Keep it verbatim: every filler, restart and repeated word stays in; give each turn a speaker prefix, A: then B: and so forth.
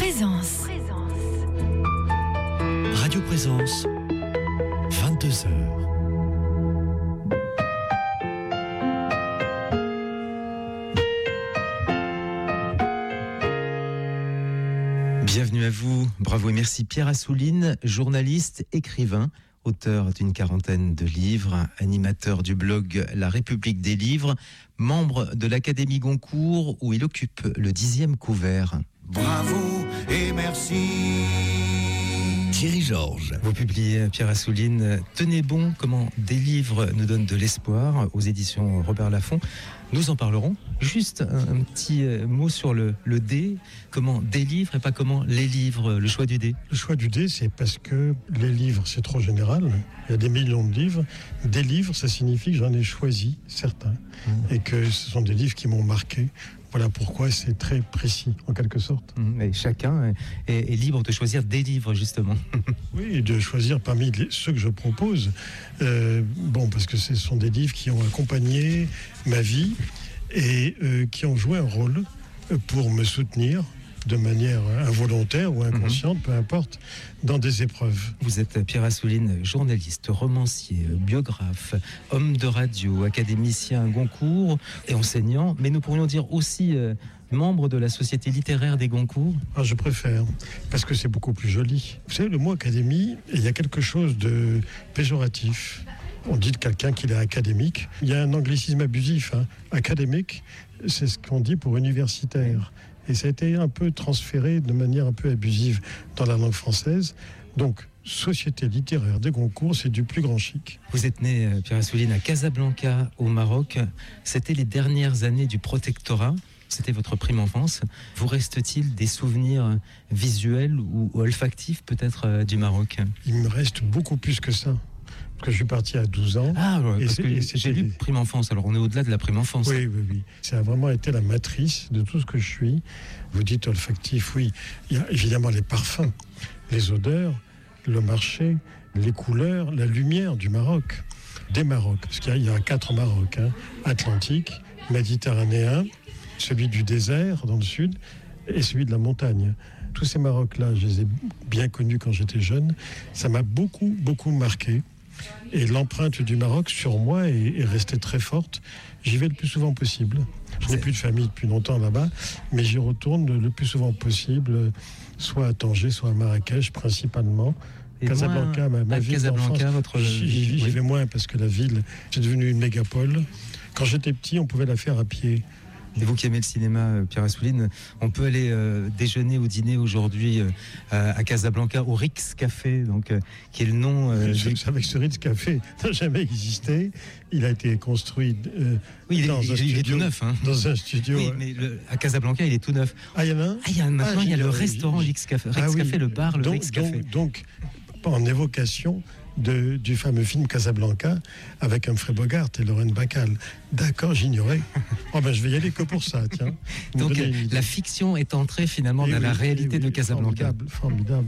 A: Présence.
B: Radio Présence, vingt-deux heures.
C: Bienvenue à vous, bravo et merci Pierre Assouline, journaliste, écrivain, auteur d'une quarantaine de livres, animateur du blog La République des livres, membre de l'Académie Goncourt où il occupe le dixième couvert.
D: Bravo et merci.
B: Thierry Georges.
C: Vous publiez, Pierre Assouline, Tenez bon, comment des livres nous donnent de l'espoir, aux éditions Robert Laffont. Nous en parlerons. Juste un, un petit mot sur le, le D. Comment des livres et pas comment les livres, le choix du D.
E: Le choix du D, c'est parce que les livres, c'est trop général. Il y a des millions de livres. Des livres, ça signifie que j'en ai choisi certains. Mmh. Et que ce sont des livres qui m'ont marqué. Voilà pourquoi c'est très précis, en quelque sorte.
C: Et chacun est, est libre de choisir des livres, justement.
E: Oui, et de choisir parmi les, ceux que je propose. Euh, bon, parce que ce sont des livres qui ont accompagné ma vie et euh, qui ont joué un rôle pour me soutenir de manière involontaire ou inconsciente, mmh. peu importe, dans des épreuves.
C: Vous êtes Pierre Assouline, journaliste, romancier, biographe, homme de radio, académicien Goncourt et enseignant, mais nous pourrions dire aussi euh, membre de la Société littéraire des Goncourt.
E: Ah, je préfère, parce que c'est beaucoup plus joli. Vous savez, le mot académie, il y a quelque chose de péjoratif. On dit de quelqu'un qu'il est académique. Il y a un anglicisme abusif. Hein. Académique, c'est ce qu'on dit pour universitaire. Et ça a été un peu transféré de manière un peu abusive dans la langue française. Donc, Société littéraire des Goncourt, c'est du plus grand chic.
C: Vous êtes né, Pierre Assouline, à Casablanca, au Maroc. C'était les dernières années du protectorat. C'était votre prime enfance. Vous reste-t-il des souvenirs visuels ou olfactifs, peut-être, du Maroc ?
E: Il me reste beaucoup plus que ça. Parce que je suis parti à douze ans.
C: Ah, ouais,
E: et
C: parce que j'ai lu prime enfance, alors on est au-delà de la prime enfance.
E: Oui, oui, oui. Ça a vraiment été la matrice de tout ce que je suis. Vous dites olfactif, oui. Il y a évidemment les parfums, les odeurs, le marché, les couleurs, la lumière du Maroc. Des Marocs, parce qu'il y a, il y a quatre Marocs, hein. Atlantique, méditerranéen, celui du désert dans le sud et celui de la montagne. Tous ces Marocs-là, je les ai bien connus quand j'étais jeune. Ça m'a beaucoup, beaucoup marqué. Et l'empreinte du Maroc sur moi est, est restée très forte. J'y vais le plus souvent possible. Je n'ai plus de famille depuis longtemps là-bas, mais j'y retourne le, le plus souvent possible, soit à Tanger, soit à Marrakech principalement.
C: Et
E: Casablanca,
C: moins,
E: ma, ma ville
C: Casablanca,
E: d'enfance,
C: votre...
E: j'y, j'y
C: oui.
E: vais moins parce que la ville, c'est devenu une mégapole. Quand j'étais petit, on pouvait la faire à pied.
C: Et vous qui aimez le cinéma, Pierre Assouline, on peut aller euh, déjeuner ou dîner aujourd'hui euh, à Casablanca au Ritz Café, donc euh, qui est le nom. Euh,
E: je
C: des...
E: savais que ce Ritz Café n'a jamais existé. Il a été construit euh,
C: oui, il
E: dans
C: est,
E: un
C: il
E: studio.
C: est tout neuf. Hein.
E: Dans un studio.
C: Oui, mais le, à Casablanca, il est tout neuf.
E: Ah, il y en a un
C: Ah, il y a, maintenant,
E: ah,
C: il y a le
E: euh,
C: restaurant Ritz Café, Ritz
E: ah, oui.
C: Café, le bar, le
E: donc,
C: Ritz Café.
E: Donc, donc, en évocation de, du fameux film Casablanca avec Humphrey Bogart et Lauren Bacall. D'accord, j'ignorais. Oh ben, je vais y aller que pour ça, tiens.
C: Donc, la fiction est entrée finalement et dans oui, la réalité oui, de Casablanca.
E: Formidable, formidable.